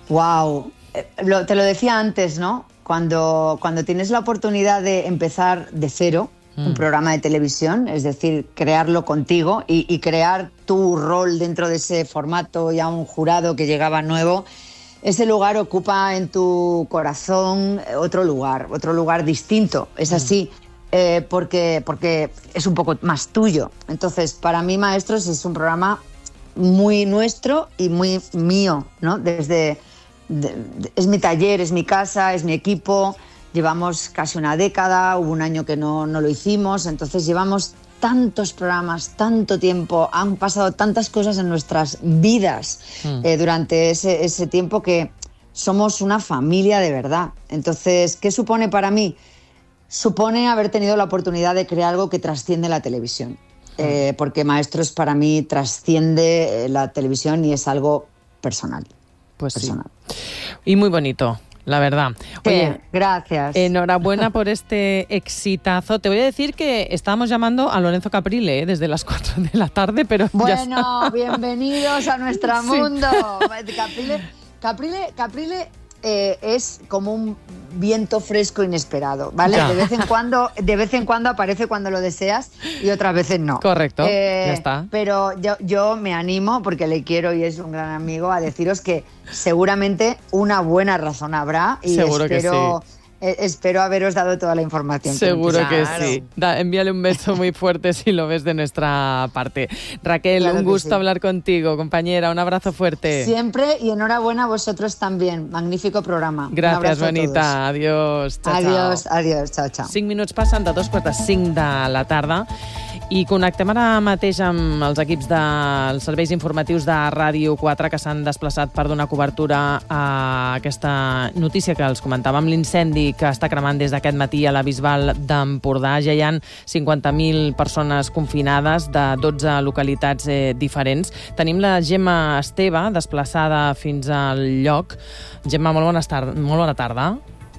Wow, te lo decía antes, ¿no? Cuando tienes la oportunidad de empezar de cero un programa de televisión, es decir, crearlo contigo y crear tu rol dentro de ese formato, ya un jurado que llegaba nuevo, ese lugar ocupa en tu corazón otro lugar distinto, es así, porque es un poco más tuyo. Entonces, para mí, Maestros es un programa muy nuestro y muy mío, ¿no? Es mi taller, es mi casa, es mi equipo. Llevamos casi una década, hubo un año que no lo hicimos, entonces llevamos tantos programas, tanto tiempo, han pasado tantas cosas en nuestras vidas durante ese tiempo que somos una familia de verdad. Entonces, ¿qué supone para mí? Supone haber tenido la oportunidad de crear algo que trasciende la televisión, porque Maestros para mí trasciende la televisión y es algo personal. Pues personal. Sí. Y muy bonito, la verdad. Oye, gracias. Enhorabuena por este exitazo. Te voy a decir que estábamos llamando a Lorenzo Caprile desde las 4 de la tarde, pero bueno, bienvenidos a nuestro mundo. Caprile es como un viento fresco inesperado, ¿vale? De vez en cuando aparece cuando lo deseas y otras veces no. Correcto, ya está. Pero yo me animo, porque le quiero y es un gran amigo, a deciros que seguramente una buena razón habrá y seguro que sí. Espero haberos dado toda la información. Seguro que sí. Envíale un beso muy fuerte si lo ves de nuestra parte. Raquel, un gusto hablar contigo, compañera. Un abrazo fuerte. Siempre, y enhorabuena a vosotros también. Magnífico programa. Gràcies, bonita. Adiós. Adiós. Chao. 5 minuts passen de 2:45 de la tarda i connectem ara mateix amb els equips dels serveis informatius de Ràdio 4 que s'han desplaçat per donar cobertura a aquesta notícia que els comentàvem, l'incendi que està cremant des d'aquest matí a la Bisbal d'Empordà. Ja hi ha 50.000 persones confinades de 12 localitats diferents. Tenim la Gemma Esteve desplaçada fins al lloc. Gemma, molt bona tarda.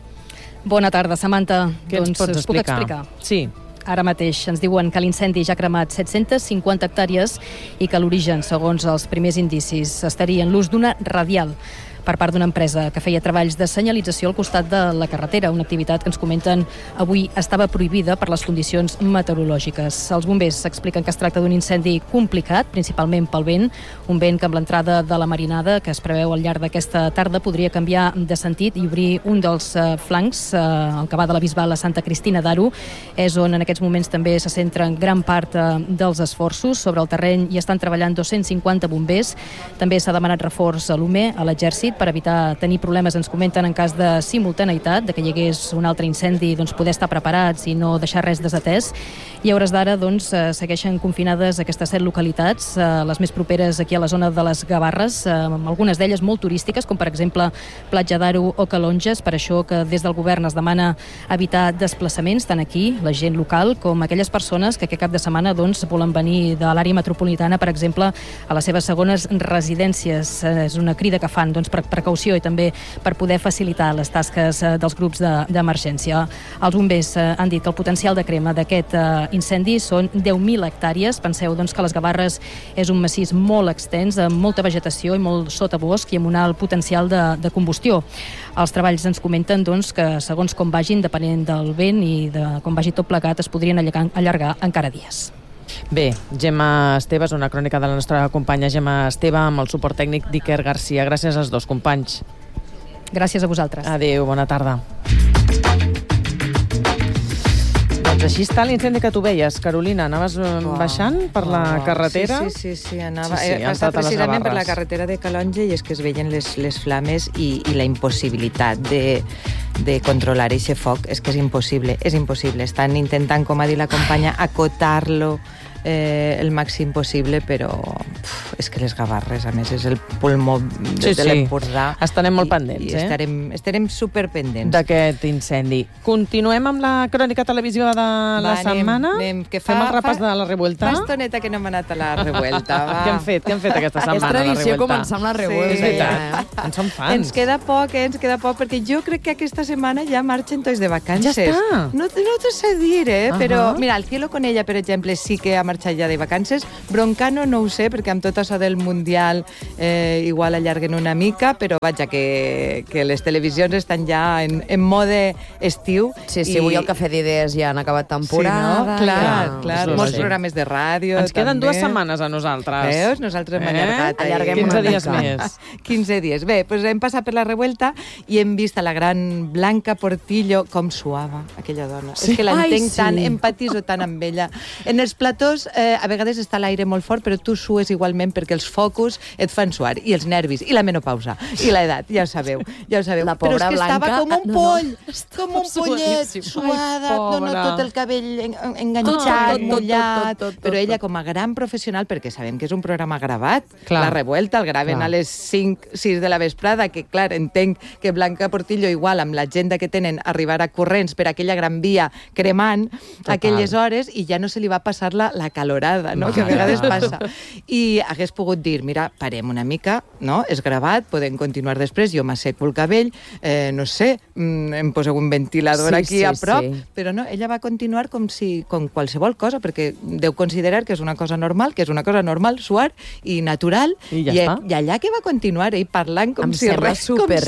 Bona tarda, Samantha. Què ens pots explicar? Puc explicar? Sí. Ara mateix ens diuen que l'incendi ja ha cremat 750 hectàrees i que l'origen, segons els primers indicis, estaria en l'ús d'una radial per part d'una empresa que feia treballs de senyalització al costat de la carretera, una activitat que ens comenten avui estava prohibida per les condicions meteorològiques. Els bombers expliquen que es tracta d'un incendi complicat, principalment pel vent, un vent que amb l'entrada de la marinada, que es preveu al llarg d'aquesta tarda, podria canviar de sentit i obrir un dels flancs, el que va de la Bisbal a Santa Cristina d'Aro. És on en aquests moments també se centren gran part dels esforços. Sobre el terreny hi estan treballant 250 bombers. També s'ha demanat reforç a l'UME, a l'Exèrcit, per evitar tenir problemes, ens comenten, en cas de simultaneïtat, de que hi hagués un altre incendi, doncs poder estar preparats i no deixar res desatès. I a hores d'ara doncs, segueixen confinades aquestes 7 localitats, les més properes aquí a la zona de les Gavarres, algunes d'elles molt turístiques, com per exemple Platja d'Aro o Calonges. Per això que des del govern es demana evitar desplaçaments, tant aquí, la gent local, com aquelles persones que aquest cap de setmana doncs, volen venir de l'àrea metropolitana, per exemple, a les seves segones residències. És una crida que fan doncs, per precaució i també per poder facilitar les tasques dels grups d'emergència. Els bombers han dit que el potencial de crema d'aquest incendi són 10.000 hectàrees. Penseu doncs, que les Gavarres és un massís molt extens, amb molta vegetació i molt sotabosc i amb un alt potencial de combustió. Els treballs ens comenten doncs, que segons com vagin, depenent del vent i de com vagi tot plegat, es podrien allargar encara dies. Bé, Gemma Esteve és una crònica de la nostra companya Gemma Esteve amb el suport tècnic d'Iker Garcia. Gràcies als dos companys. Gràcies a vosaltres. Adéu, bona tarda. Doncs així està l'incendi que tu veies, Carolina. Anaves baixant per la carretera? Sí, anava. He passat precisament per la carretera de Calonge i és que es veien les flames i la impossibilitat de controlar aquest foc. És que és impossible. Estan intentant, com ha dit la companya, acotar-lo el màxim possible, però és que les Gavarres, a més, és el pulmó de l'Empordà. Estarem molt pendents, estarem superpendents d'aquest incendi. Continuem amb la crònica televisiva de la setmana. Fem el repàs de la Revuelta. Fa estoneta que no hem anat a la Revuelta. Què hem fet aquesta setmana? És tradició començar amb la Revuelta. És veritat, en som fans. Ens queda poc, perquè jo crec que aquesta setmana ja marxen tots de vacances. Ja està. No t'ho sé dir, però mira, el Cielo con ella, per exemple, sí que ha marxat ja de vacances. Broncano no ho sé, perquè que amb tot això del Mundial igual allarguen una mica, però vaja, que les televisions estan ja en mode estiu. Sí, avui el Cafè d'Idees ja han acabat temporada. Sí, no? Clar. Molts programes de ràdio. Ens queden 2 setmanes a nosaltres. Veus? Nosaltres hem allargat. Allarguem 15 dies més. 15 dies. Bé, doncs hem passat per la revuelta i hem vist a la gran Blanca Portillo com suava aquella dona. És que l'entenc tant, empatizo tant amb ella. En els platós a vegades està l'aire molt fort, però tu sues igualment perquè els focus et fan suar, i els nervis, i la menopausa, i l'edat, ja ho sabeu. La pobra Blanca... Però és que estava com un poll, com un pollet, suada, tot el cabell enganxat, mullat, però ella com a gran professional, perquè sabem que és un programa gravat, la revuelta el graven a les 5, 6 de la vesprada, que clar, entenc que Blanca Portillo igual amb l'agenda que tenen arribarà corrents per aquella gran via cremant aquelles hores i ja no se li va passar la calorada, no? Que a vegades passa. I hagués pogut dir, mira, parem una mica, no? És gravat, podem continuar després, jo m'asseco el cabell, no sé, em poseu un ventilador aquí a prop, però no, ella va continuar com qualsevol cosa, perquè deu considerar que és una cosa normal, suar i natural, i allà que va continuar parlant com si res,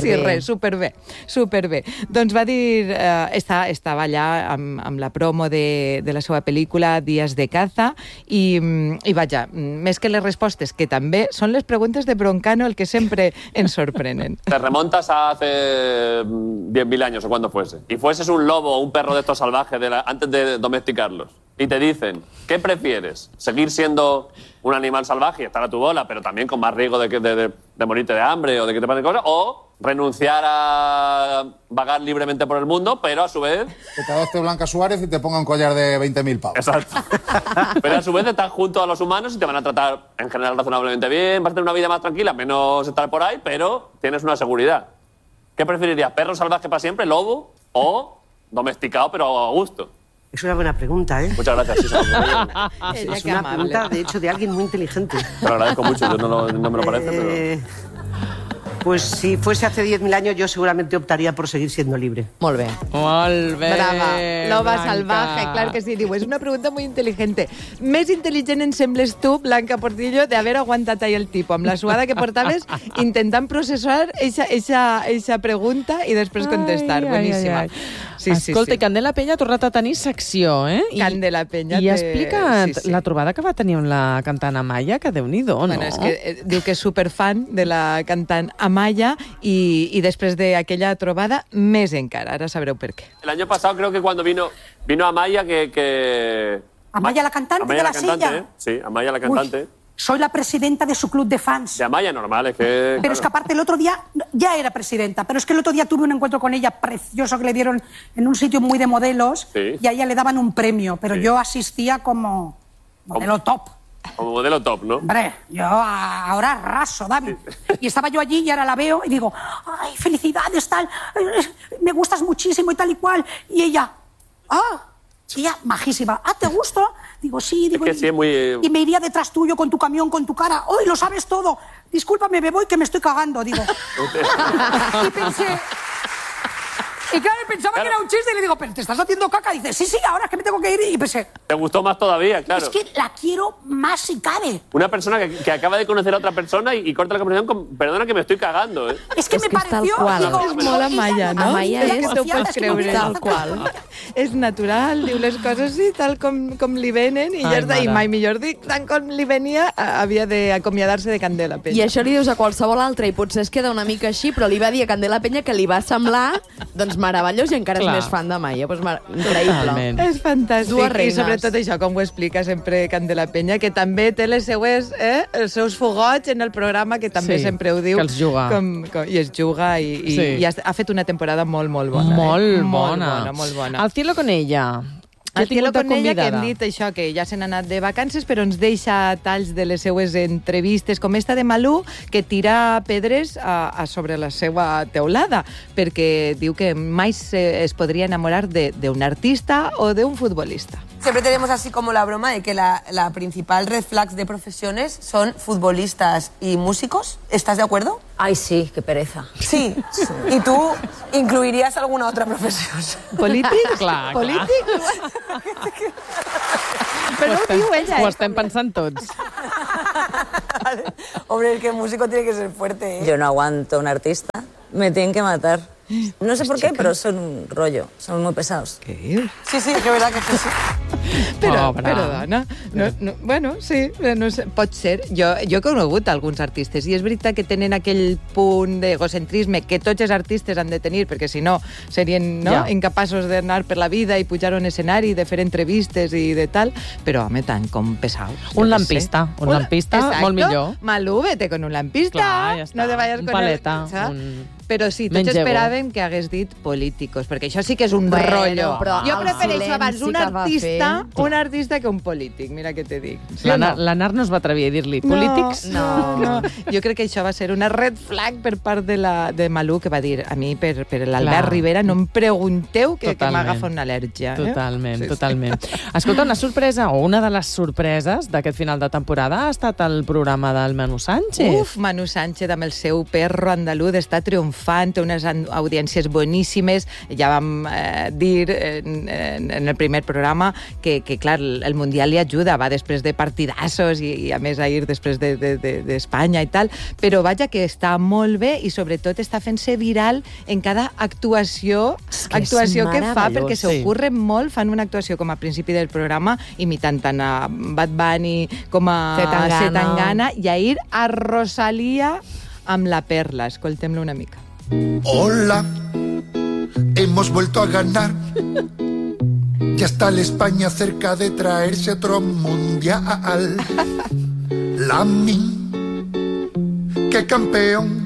superbé. Doncs va dir, estava allà amb la promo de la seva pel·lícula Días de caza i vaja, més que les respostes, que també són les preguntes de Broncano el que sempre ens sorprenen. Te remontas a hace 10.000 años o cuando fuese, y fueses un lobo o un perro de estos salvajes antes de domesticarlos, y te dicen, ¿qué prefieres? ¿Seguir siendo un animal salvaje y estar a tu bola, pero también con más riesgo de morirte de hambre o de que te pasen cosas? ¿O renunciar a vagar libremente por el mundo, pero a su vez... Que te adopte Blanca Suárez y te ponga un collar de 20.000 pavos. Exacto. Pero a su vez estás junto a los humanos y te van a tratar en general razonablemente bien, vas a tener una vida más tranquila, menos estar por ahí, pero tienes una seguridad. ¿Qué preferirías? ¿Perro salvaje para siempre, lobo, o domesticado pero a gusto? Es una buena pregunta, ¿eh? Muchas gracias. Sí, es una pregunta, de hecho, de alguien muy inteligente. Te lo agradezco mucho, yo no me lo parece, pero... Pues si fuese hace 10.000 años, yo seguramente optaría por seguir siendo libre. Molt bé. Molt bé. Brava. Loba Blanca. salvaje, clar que sí. Diu, és una pregunta muy inteligente. Més intel·ligent em sembles tu, Blanca Portillo, d'haver aguantat ahir el tipus, amb la suada que portaves, intentant processar eixa pregunta i després contestar. Boníssima. Sí, escolta, i Candela Peña ha tornat a tenir secció, eh? Candela Peña. I ha explicat la trobada que va tenir amb la cantant Amaya, que Déu-n'hi-do, no? Bueno, és que diu que és superfan de la cantant Amaya i després d'aquella trobada, més encara. Ara sabreu per què. El año pasado creo que cuando vino Amaya que... Amaya la cantante Amaya de la cantante, silla. Sí, Amaya la cantante. Uy, soy la presidenta de su club de fans. De Amaya normal, es que... Pero claro. es que aparte el otro día, ya era presidenta, pero es que el otro día tuve un encuentro con ella precioso que le dieron en un sitio muy de modelos y a ella le daban un premio, pero yo asistía como modelo top. Como modelo top, ¿no? Hombre, yo ahora raso, David. Y estaba yo allí y ahora la veo y digo, ay, felicidades, tal, me gustas muchísimo y tal y cual. Y ella, tía, majísima. ¿Te gusto? Digo, sí. Digo, es que sí, es muy... Y me iría detrás tuyo con tu camión, con tu cara. ¡Hoy lo sabes todo! Discúlpame, me voy que me estoy cagando, digo. Y pensé... Y claro, pensaba que era un chiste y le digo, ¿pero te estás haciendo caca? Y dice, sí, ahora es que me tengo que ir. Y pensé... Te gustó más todavía, claro. Es que la quiero más si cabe. Una persona que acaba de conocer a otra persona y corta la conversación con, perdona que me estoy cagando, ¿eh? Es que me pareció... És molt Amaya, no? Amaya és que t'ho pots creure. tal qual. És natural, diu les coses sí, tal com li venen i ja està. I mai millor dit, tant com li venia, havia d'acomiadar-se de Candela Peña. I això li dius a qualsevol altre i potser es queda una mica així, però li va dir a Candela Peña que li va semblar doncs meravellós i encara és més fan de Amaya. Pues, increïble. És fantàstic. Dues reines. I sobretot això, com ho explica sempre Candela Peña, que també té les seues, els seus fogots en el programa, que també sempre ho diu. Que els juga. I es juga i ha fet una temporada molt bona. Molt bona. El Cielo con ella. El Cielo con ella, que hem dit això, que ja se n'ha anat de vacances, però ens deixa talls de les seues entrevistes, com esta de Malú, que tira pedres sobre la seva teulada, perquè diu que mai es podria enamorar d'un artista o d'un futbolista. Siempre tenemos así como la broma de que la principal red flags de profesiones son futbolistas y músicos. ¿Estás de acuerdo? Ay, sí, qué pereza. Sí. ¿Y tú incluirías alguna otra profesión? ¿Polític? Clar. ¿Polític? Però no ho diu ella. Ho estem pensant tots. Hombre, es que el músico tiene que ser fuerte, ¿eh? Yo no aguanto un artista, me tienen que matar. No sé por qué, pero son un rollo, son muy pesados. Què? Sí, que és veritat que sí. Però dona, bueno, sí, no sé, pot ser. Jo he conegut alguns artistes i és veritat que tenen aquell punt d'egocentrisme que tots els artistes han de tenir, perquè si no serien incapaços d'anar per la vida i pujar a un escenari, de fer entrevistes i de tal, però home, tant com pesaus. Un lampista molt millor. Malú, vete con un lampista. Clar, ja està. No te vayas un con paleta, Però sí, tots esperaven que hagués dit políticos, perquè això sí que és un rotllo. Jo prefereixo abans un artista que un polític, mira què te dic. L'Anar no es va atrevir a dir-li polítics? No. Jo crec que això va ser una red flag per part de Malú, que va dir, a mi, per l'Albert Rivera, no em pregunteu que m'agafa una al·lèrgia. Totalment. Escolta, una sorpresa, o una de les sorpreses d'aquest final de temporada ha estat el programa del Manu Sánchez. Manu Sánchez amb el seu perro andalús està triomfant, té unes audiències boníssimes. Ja vam dir en el primer programa que clar, el Mundial li ajuda, va després de partidassos i a més a ir després d'Espanya i tal, però vaja que està molt bé i sobretot està fent-se viral en cada actuació que fa, perquè s'ocorre molt, fan una actuació com a principi del programa imitant tant a Bad Bunny com a Zetangana i ahir a Rosalía amb la Perla. Escoltem-lo una mica. Hola, hemos vuelto a ganar. Ya está la España cerca de traerse otro mundial. Lamin, qué campeón.